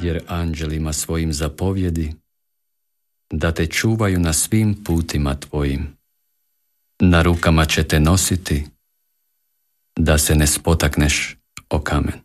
jer anđelima svojim zapovjedi da te čuvaju na svim putima tvojim. Na rukama će te nositi, da se ne spotakneš o kamen.